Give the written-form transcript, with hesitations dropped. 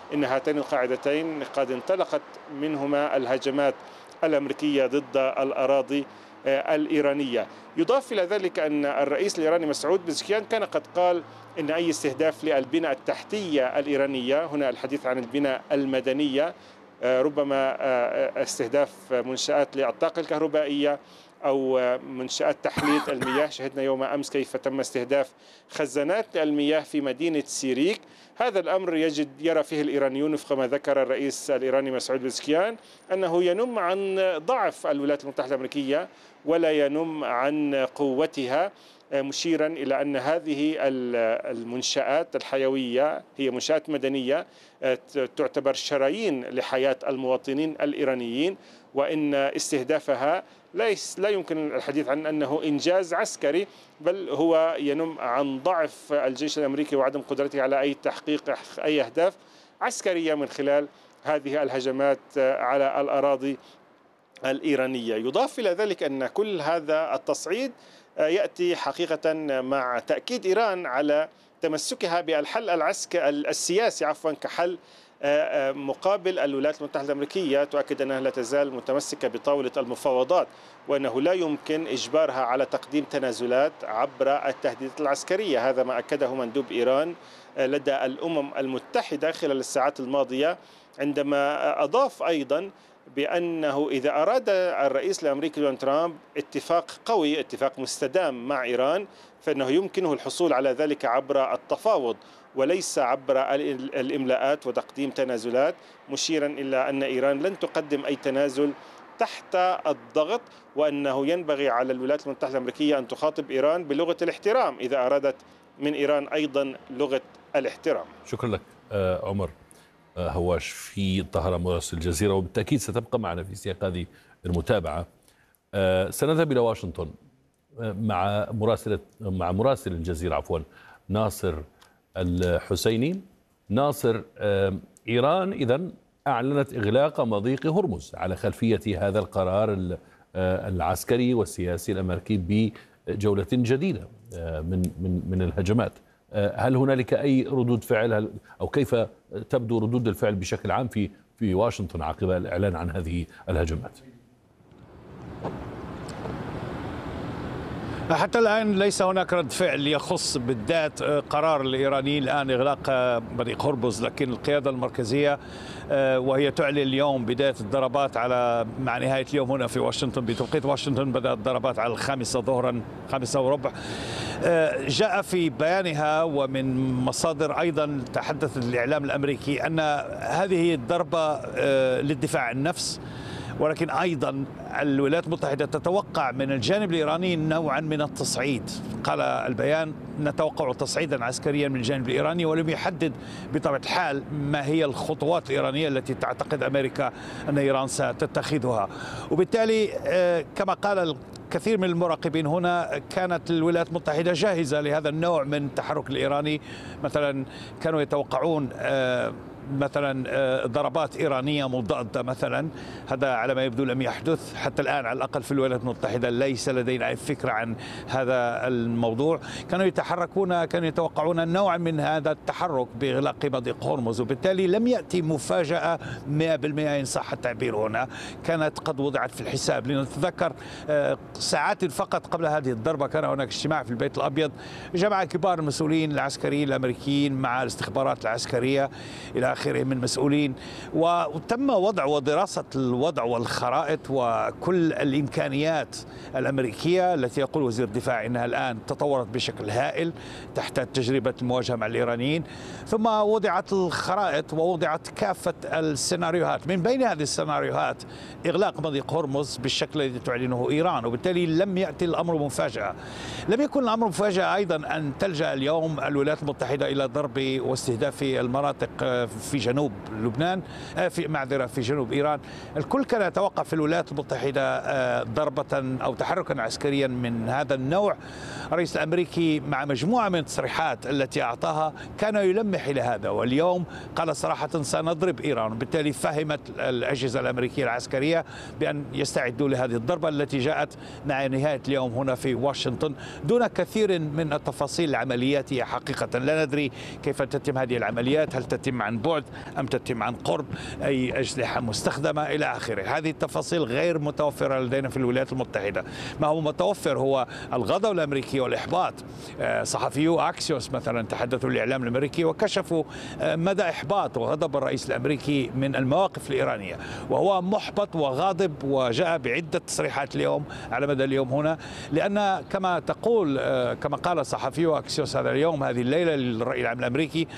إن هاتين القاعدتين قد انطلقت منهما الهجمات الأمريكية ضد الأراضي الإيرانية. يضاف إلى ذلك أن الرئيس الإيراني مسعود بزكيان كان قد قال إن أي استهداف للبنى التحتية الإيرانية، هنا الحديث عن البنى المدنية، ربما استهداف منشآت للطاقة الكهربائية أو منشآت تحلية المياه. شهدنا يوم أمس كيف تم استهداف خزانات المياه في مدينة سيريك. هذا الأمر يرى فيه الإيرانيون وفق ما ذكر الرئيس الإيراني مسعود بزكيان أنه ينم عن ضعف الولايات المتحدة الأمريكية ولا ينم عن قوتها، مشيرا إلى أن هذه المنشآت الحيوية هي منشآت مدنية تعتبر شرايين لحياة المواطنين الإيرانيين، وإن استهدافها لا يمكن الحديث عن أنه إنجاز عسكري، بل هو ينم عن ضعف الجيش الأمريكي وعدم قدرته على أي تحقيق أي أهداف عسكرية من خلال هذه الهجمات على الأراضي الإيرانية. يضاف إلى ذلك أن كل هذا التصعيد يأتي حقيقة مع تأكيد إيران على تمسكها بالحل السياسي كحل مقابل الولايات المتحدة الأمريكية. تؤكد أنها لا تزال متمسكة بطاولة المفاوضات، وأنه لا يمكن إجبارها على تقديم تنازلات عبر التهديدات العسكرية. هذا ما أكده مندوب إيران لدى الأمم المتحدة خلال الساعات الماضية، عندما أضاف أيضا بأنه إذا أراد الرئيس الأمريكي دونالد ترامب اتفاق قوي، اتفاق مستدام مع إيران، فإنه يمكنه الحصول على ذلك عبر التفاوض وليس عبر الإملاءات وتقديم تنازلات، مشيرا إلى أن إيران لن تقدم أي تنازل تحت الضغط، وأنه ينبغي على الولايات المتحدة الأمريكية أن تخاطب إيران بلغة الاحترام إذا أرادت من إيران أيضا لغة الاحترام. شكرا لك عمر هواش في الطهران مراسل الجزيرة، وبالتأكيد ستبقى معنا في سياق هذه المتابعة. سنذهب إلى واشنطن مع مراسل الجزيرة ناصر الحسيني. ناصر، إيران إذن أعلنت إغلاق مضيق هرمز على خلفية هذا القرار العسكري والسياسي الأمريكي بجولة جديدة من الهجمات. هل هنالك أي ردود فعل أو كيف تبدو ردود الفعل بشكل عام في واشنطن عقب الإعلان عن هذه الهجمات؟ حتى الآن ليس هناك رد فعل يخص بالذات قرار الإيرانيين الآن إغلاق مضيق هرمز، لكن القيادة المركزية وهي تعلن اليوم بداية الضربات مع نهاية اليوم هنا في واشنطن بتوقيت واشنطن. بدأت الضربات على 5 ظهرا 5:15. جاء في بيانها ومن مصادر أيضا تحدث الإعلام الأمريكي أن هذه الضربة للدفاع عن النفس، ولكن أيضا الولايات المتحدة تتوقع من الجانب الإيراني نوعا من التصعيد. قال البيان: نتوقع تصعيدا عسكريا من الجانب الإيراني، ولم يحدد بطبيعة الحال ما هي الخطوات الإيرانية التي تعتقد أمريكا أن إيران ستتخذها. وبالتالي كما قال كثير من المراقبين هنا، كانت الولايات المتحدة جاهزة لهذا النوع من التحرك الإيراني. مثلا كانوا يتوقعون مثلا ضربات إيرانية مضادة مثلا، هذا على ما يبدو لم يحدث حتى الآن، على الأقل في الولايات المتحدة ليس لدينا أي فكرة عن هذا الموضوع. كانوا يتوقعون نوعا من هذا التحرك بإغلاق مضيق هرمز، وبالتالي لم يأتي مفاجأة 100% إن صح التعبير هنا، كانت قد وضعت في الحساب. لنتذكر ساعات فقط قبل هذه الضربة كان هناك اجتماع في البيت الأبيض جمع كبار المسؤولين العسكريين الأمريكيين مع الاستخبارات العسكرية إلى آخره من مسؤولين، وتم وضع ودراسة الوضع والخرائط وكل الإمكانيات الأمريكية التي يقول وزير الدفاع إنها الآن تطورت بشكل هائل تحت تجربة المواجهة مع الإيرانيين. ثم وضعت الخرائط ووضعت كافة السيناريوهات، من بين هذه السيناريوهات إغلاق مضيق هرمز بالشكل الذي تعلنه إيران، وبالتالي لم يأتي الأمر مفاجأة. لم يكن الأمر مفاجأة أيضا أن تلجأ اليوم الولايات المتحدة إلى ضرب واستهداف المناطق في جنوب لبنان، في جنوب إيران. الكل كان يتوقع في الولايات المتحدة ضربة أو تحركا عسكريا من هذا النوع. الرئيس الأمريكي مع مجموعة من التصريحات التي أعطاها كان يلمح إلى هذا، واليوم قال صراحة سنضرب إيران. وبالتالي فهمت الأجهزة الأمريكية العسكرية بأن يستعدوا لهذه الضربة التي جاءت مع نهاية اليوم هنا في واشنطن دون كثير من التفاصيل العملياتية. حقيقة لا ندري كيف تتم هذه العمليات، هل تتم عن بعد بعد أم تتم عن قرب، أي أسلحة مستخدمة إلى آخره. هذه التفاصيل غير متوفرة لدينا في الولايات المتحدة. ما هو متوفر هو الغضب الأمريكي والإحباط. صحفيو أكسيوس مثلا تحدثوا للإعلام الأمريكي وكشفوا مدى إحباط وغضب الرئيس الأمريكي من المواقف الإيرانية، وهو محبط وغاضب، وجاء بعدة تصريحات اليوم على مدى اليوم هنا، لأن كما قال صحفيو أكسيوس هذا اليوم هذه الليلة للرأي العام الأمريكي